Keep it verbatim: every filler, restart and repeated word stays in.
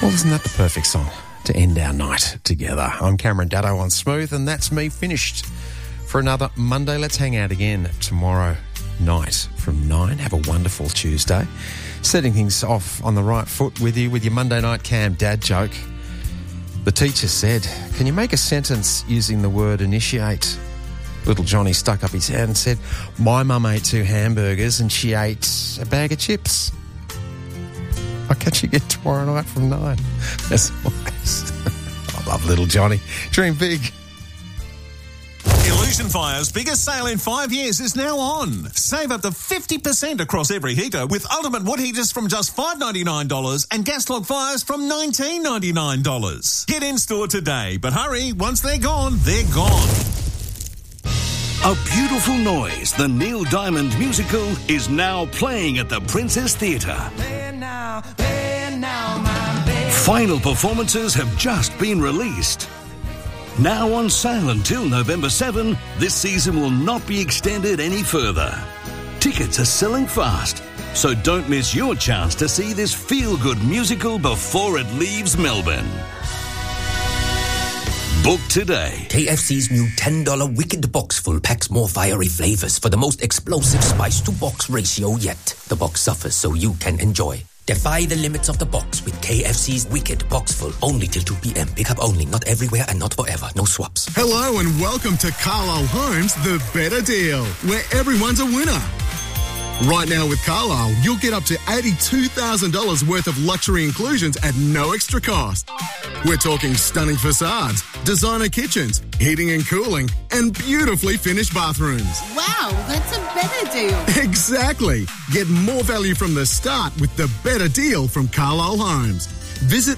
Well, isn't that the perfect song to end our night together? I'm Cameron Daddo on Smooth, and that's me finished for another Monday. Let's hang out again tomorrow night from nine. Have a wonderful Tuesday. Setting things off on the right foot with you with your Monday night Cam dad joke. The teacher said, "Can you make a sentence using the word initiate?" Little Johnny stuck up his hand and said, "My mum ate two hamburgers and she ate a bag of chips." I'll catch you again tomorrow night from nine. As always. I love little Johnny. Dream big. Illusion Fire's biggest sale in five years is now on. Save up to fifty percent across every heater with ultimate wood heaters from just five dollars ninety-nine and gas log fires from nineteen dollars ninety-nine. Get in store today, but hurry, once they're gone, they're gone. A Beautiful Noise, the Neil Diamond musical, is now playing at the Princess Theatre. Final performances have just been released. Now on sale until November seventh, this season will not be extended any further. Tickets are selling fast, so don't miss your chance to see this feel-good musical before it leaves Melbourne. Book today. K F C's new ten dollars Wicked Box Full packs more fiery flavours for the most explosive spice-to-box ratio yet. The box suffers so you can enjoy. Defy the limits of the box with K F C's Wicked Box Full. Only till two p.m. Pick up only, not everywhere and not forever. No swaps. Hello and welcome to Carlisle Homes, the better deal, where everyone's a winner. Right now with Carlisle, you'll get up to eighty-two thousand dollars worth of luxury inclusions at no extra cost. We're talking stunning facades, designer kitchens, heating and cooling, and beautifully finished bathrooms. Wow, that's a better deal. Exactly. Get more value from the start with the better deal from Carlisle Homes. Visit